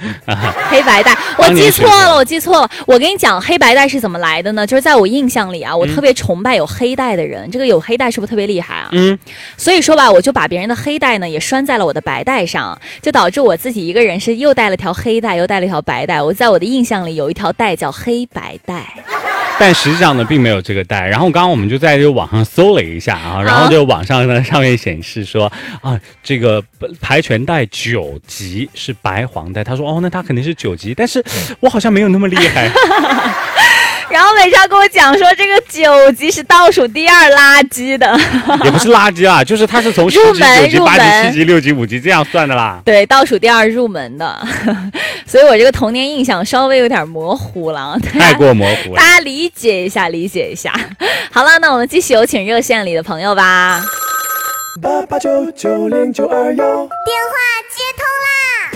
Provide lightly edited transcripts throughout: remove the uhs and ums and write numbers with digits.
黑白带，我记错了。我跟你讲，黑白带是怎么来的呢？就是在我印象里啊，我特别崇拜有黑带的人。这个有黑带是不是特别厉害啊？所以说吧，我就把别人的黑带呢也拴在了我的白带上，就导致我自己一个人是又带了条黑带，又带了一条白带。我在我的印象里有一条带叫黑白带。 但实际上呢，并没有这个带。然后刚刚我们就在这个网上搜了一下啊，然后就网上呢上面显示说啊，这个跆拳带9级是白黄带。他说哦，那他肯定是9级，但是我好像没有那么厉害。 然后美莎跟我讲说，这个9级是倒数第2垃圾的， 也不是垃圾啊，就是它是从10级、9级、8级、7级、6级、5级这样算的啦。 对，倒数第2入门的，所以我这个童年印象稍微有点模糊了， 太过模糊了， 大家理解一下。好了，那我们继续有请热线里的朋友吧。 88990921， 电话接通啦！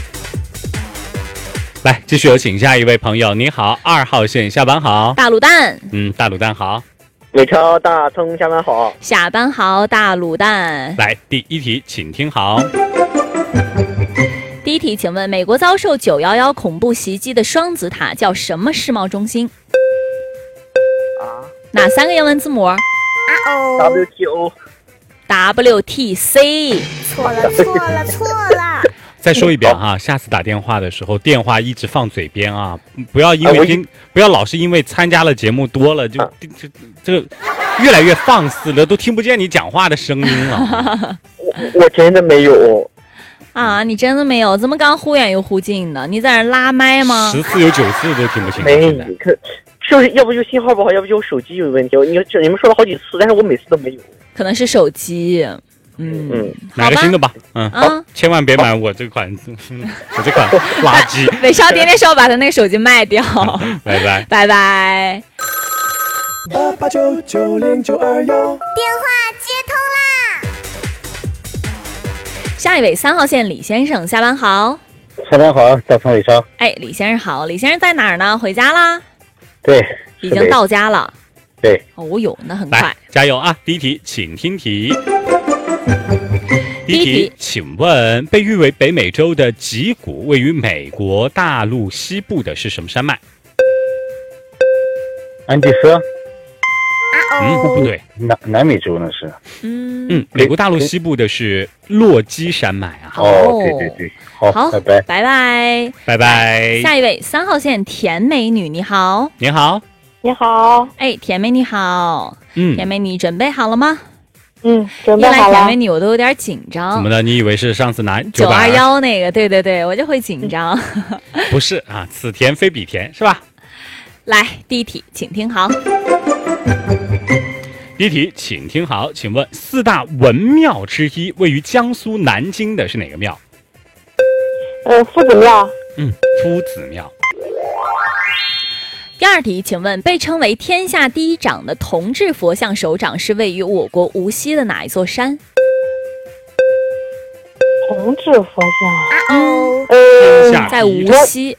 来，继续有请下一位朋友。你好，2号线，下班好。 大卤蛋， 大卤蛋好。 美超大葱，下班好。 下班好，大卤蛋。 来，第一题，请听好。 第一题，请问美国遭受911恐怖袭击的双子塔叫什么世贸中心？哪3个英文字母？WTC。 错了。 再说一遍哈，下次打电话的时候，电话一直放嘴边啊，不要老是因为参加了节目多了，就这个越来越放肆了，都听不见你讲话的声音了。 我真的没有啊，你真的没有？怎么刚忽远又忽近的？你在那拉麦吗 ？10次有9次都听不清。 没，是不是？要不就信号不好，要不就手机有问题。你们说了好几次，但是我每次都没有。 可能是手机。 买个新的吧。好，千万别买我这款垃圾。 伟少点点手把他那个手机卖掉。 拜拜。 拜拜。 88990921， 电话接通啦！ 下一位3号线李先生，下班好。 下班好，大葱伟少。 哎，李先生好。李先生在哪儿呢？回家啦？ 对， 已经到家了。 对。 哦哟，那很快。 加油啊！第一题，请听题。第一题，请问被誉为北美洲的脊骨位于美国大陆西部的是什么山脉？ 安第斯。 不对， 南美洲那是。 美国大陆西部的是落基山脉啊。 对，好， 拜拜。下一位3号线甜美女，你好。 你好。 哎，甜美你好。甜美你准备好了吗？ 准备好了。 一来甜美女我都有点紧张。 怎么的？你以为是上次拿 921那个？对，我就会紧张。 不是啊，此甜非彼甜，是吧？ 来，第一题，请听好。 第一题，请听好，请问4大文庙之一位于江苏南京的是哪个庙？ 夫子庙。 夫子庙。 第二题，请问被称为天下第一掌的同治佛像手掌是位于我国无锡的哪一座山？ 同治佛像，在无锡。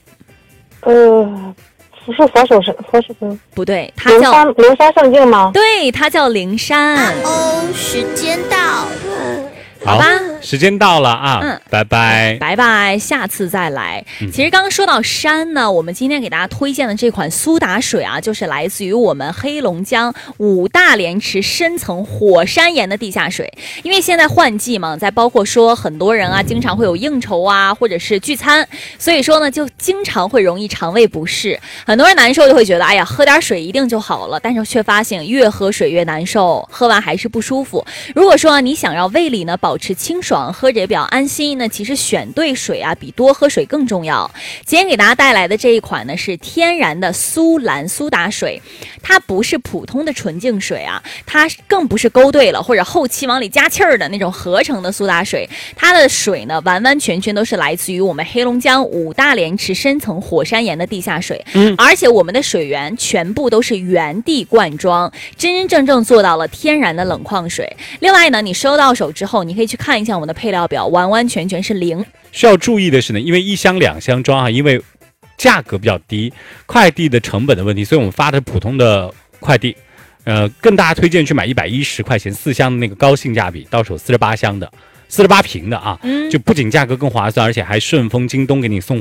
不是佛手山， 不对，它叫灵山圣境吗？ 对，它叫灵山。 时间到了。 好吧， 时间到了啊，拜拜， 下次再来。其实刚刚说到山呢，我们今天给大家推荐的这款苏打水啊，就是来自于我们黑龙江5大连池深层火山岩的地下水。因为现在换季嘛，再包括说很多人啊，经常会有应酬啊，或者是聚餐，所以说呢，就经常会容易肠胃不适。很多人难受就会觉得，哎呀，喝点水一定就好了，但是却发现越喝水越难受，喝完还是不舒服。如果说你想让胃里呢保持清爽，喝着也比较安心，那其实选对水啊比多喝水更重要。今天给大家带来的这一款呢是天然的苏蓝苏打水，它不是普通的纯净水啊，它更不是勾兑了或者后期往里加气儿的那种合成的苏打水，它的水呢完完全全都是来自于我们黑龙江5大连池深层火山岩的地下水，而且我们的水源全部都是原地灌装，真真正正做到了天然的冷矿水。另外呢，你收到手之后，你可以去看一下我们的配料表，完完全全是零。 需要注意的是呢，因为1箱2箱装啊，因为价格比较低，快递的成本的问题，所以我们发的普通的快递，更大家推荐去买110块钱4箱的那个高性价比，到手48箱的，48瓶的啊，就不仅价格更划算，而且还顺丰、京东给你送